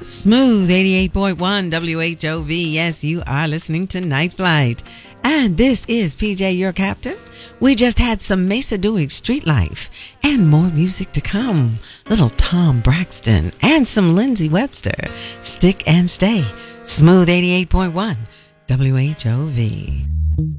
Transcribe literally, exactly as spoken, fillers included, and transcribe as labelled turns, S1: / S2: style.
S1: Smooth eighty-eight point one W H O V. Yes, you are listening to Night Flight. And this is P J, your captain. We just had some Mesa doing Street Life and more music to come. Little Tom Braxton and some Lindsey Webster. Stick and stay. Smooth eighty-eight point one W H O V.